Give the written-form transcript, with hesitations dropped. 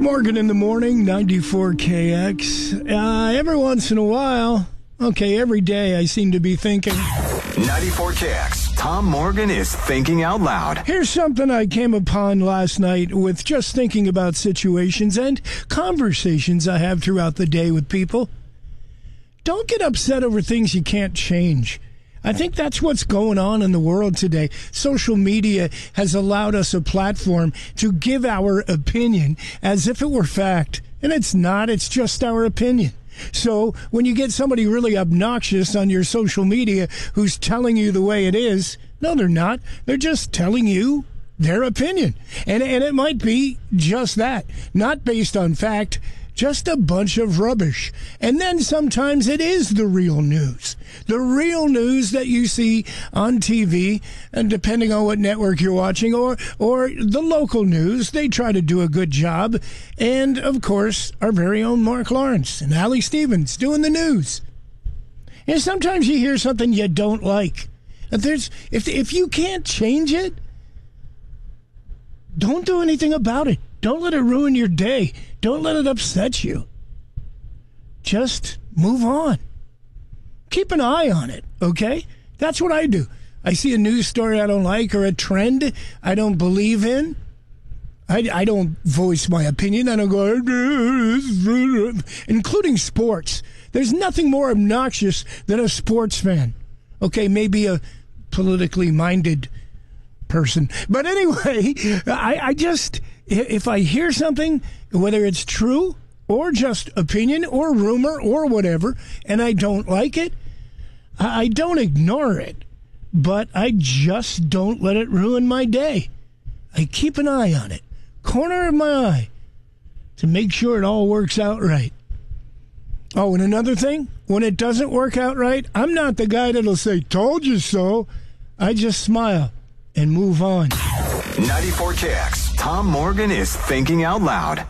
Morgan in the morning, 94KX. Every once in a while, every day I seem to be thinking. 94KX, Tom Morgan is thinking out loud. Here's something I came upon last night with just thinking about situations and conversations I have throughout the day with people. Don't get upset over things you can't change. I think that's what's going on in the world today. Social media has allowed us a platform to give our opinion as if it were fact. And it's not, it's just our opinion. So when you get somebody really obnoxious on your social media who's telling you the way it is, no, they're not. They're just telling you their opinion. And it might be just that, not based on fact, just a bunch of rubbish. And then sometimes it is the real news. The real news that you see on TV, and depending on what network you're watching, or the local news, they try to do a good job. And, of course, our very own Mark Lawrence and Allie Stevens doing the news. And sometimes you hear something you don't like. If you can't change it, don't do anything about it. Don't let it ruin your day. Don't let it upset you. Just move on. Keep an eye on it, okay? That's what I do. I see a news story I don't like or a trend I don't believe in. I don't voice my opinion. I don't go, including sports. There's nothing more obnoxious than a sports fan. Okay, maybe a politically minded person. But anyway, I just, if I hear something, whether it's true or just opinion or rumor or whatever, and I don't like it, I don't ignore it, but I just don't let it ruin my day. I keep an eye on it, corner of my eye, to make sure it all works out right. Oh, and another thing, when it doesn't work out right, I'm not the guy that'll say, told you so. I just smile and move on. 94KX, Tom Morgan is thinking out loud.